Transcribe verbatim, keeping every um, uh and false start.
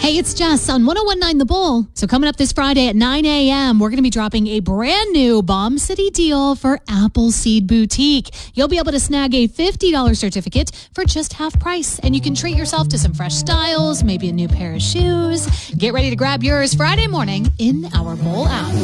Hey, it's Jess on one oh one point nine The Bull. So coming up this Friday at nine a.m., we're going to be dropping a brand new Bomb City deal for Appleseed Boutique. You'll be able to snag a fifty dollars certificate for just half price, and you can treat yourself to some fresh styles, maybe a new pair of shoes. Get ready to grab yours Friday morning in our Bull app.